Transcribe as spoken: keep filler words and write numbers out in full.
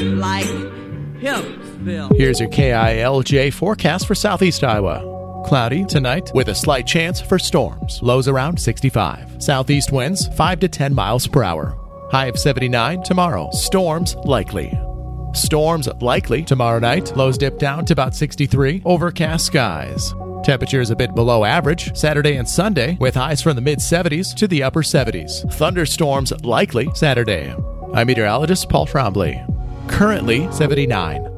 like Pimpsville. Here's your K I L J forecast for southeast Iowa. Cloudy tonight with a slight chance for storms. Lows around sixty-five. Southeast winds five to ten miles per hour. High of seventy-nine tomorrow. Storms likely. Storms likely tomorrow night. Lows dip down to about sixty-three. Overcast skies. Temperatures a bit below average Saturday and Sunday with highs from the mid-seventies to the upper seventies. Thunderstorms likely Saturday. I'm meteorologist Paul Trombley. Currently seventy-nine.